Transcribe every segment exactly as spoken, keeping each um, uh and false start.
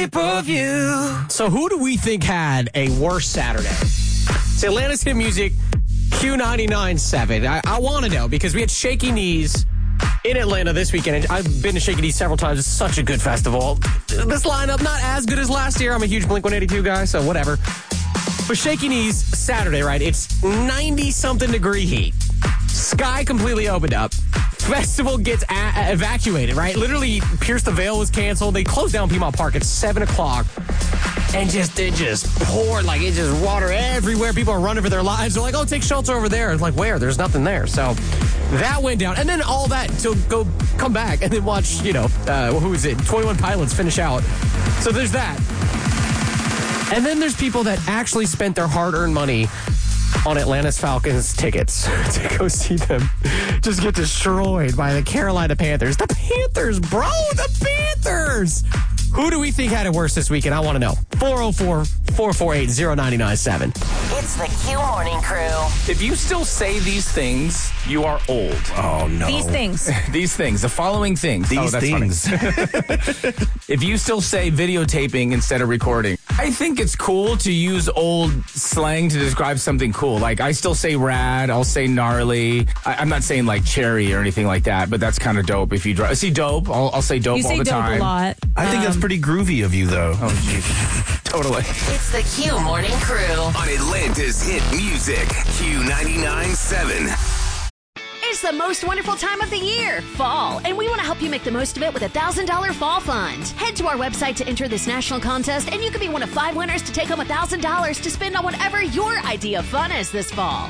tip of you. So who do we think had a worse Saturday? It's Atlanta's Hit Music, Q ninety-nine point seven. I, I want to know because we had Shaky Knees in Atlanta this weekend. I've been to Shaky Knees several times. It's such a good festival. This lineup, not as good as last year. I'm a huge Blink one eighty-two guy, so whatever. But Shaky Knees, Saturday, right? It's ninety-something degree heat. Sky completely opened up. Festival gets a- evacuated, right? Literally, Pierce the Veil was canceled. They closed down Piedmont Park at seven o'clock. And just, it just poured, like, it just water everywhere. People are running for their lives. They're like, oh, take shelter over there. It's like, where? There's nothing there. So that went down. And then all that to go come back and then watch, you know, uh, who is it? twenty-one Pilots finish out. So there's that. And then there's people that actually spent their hard-earned money on Atlanta's Falcons tickets to go see them just get destroyed by the Carolina Panthers. The Panthers, bro, the Panthers. Who do we think had it worse this weekend? I want to know. four oh four, four four eight, oh nine nine seven. It's the Q Morning Crew. If you still say these things, you are old. Oh, no. These things. These things. The following things. These oh, that's things. funny. If you still say videotaping instead of recording, I think it's cool to use old slang to describe something cool. Like, I still say rad. I'll say gnarly. I, I'm not saying, like, cherry or anything like that, but that's kind of dope. If you drive. See dope, I'll, I'll say dope You all say the dope time. a lot. I think that's Um, pretty groovy of you, though. Oh, jeez. Totally. It's the Q Morning Crew. On Atlanta's Hit Music, Q ninety-nine point seven. It's the most wonderful time of the year, fall, and we want to help you make the most of it with a one thousand dollars fall fund. Head to our website to enter this national contest, and you could be one of five winners to take home one thousand dollars to spend on whatever your idea of fun is this fall.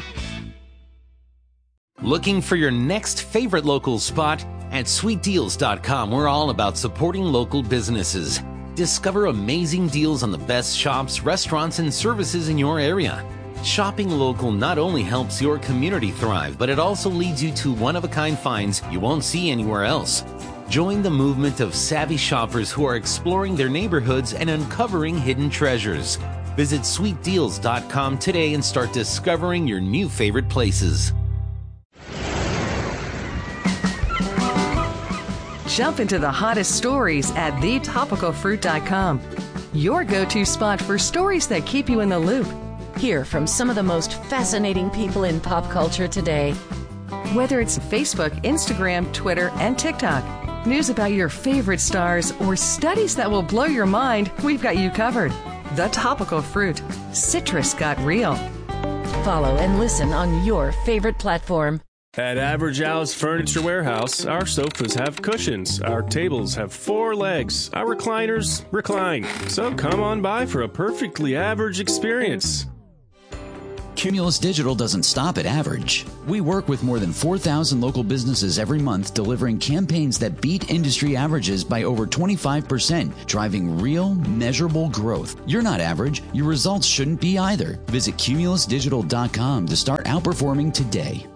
Looking for your next favorite local spot? At sweet deals dot com, we're all about supporting local businesses. Discover amazing deals on the best shops, restaurants, and services in your area. Shopping local not only helps your community thrive, but it also leads you to one-of-a-kind finds you won't see anywhere else. Join the movement of savvy shoppers who are exploring their neighborhoods and uncovering hidden treasures. Visit sweet deals dot com today and start discovering your new favorite places. Jump into the hottest stories at the topical fruit dot com. Your go-to spot for stories that keep you in the loop. Hear from some of the most fascinating people in pop culture today. Whether it's Facebook, Instagram, Twitter, and TikTok, news about your favorite stars, or studies that will blow your mind, we've got you covered. The Topical Fruit. Citrus got real. Follow and listen on your favorite platform. At Average Al's Furniture Warehouse, our sofas have cushions, our tables have four legs, our recliners recline. So come on by for a perfectly average experience. Cumulus Digital doesn't stop at average. We work with more than four thousand local businesses every month, delivering campaigns that beat industry averages by over twenty-five percent, driving real, measurable growth. You're not average. Your results shouldn't be either. Visit cumulus digital dot com to start outperforming today.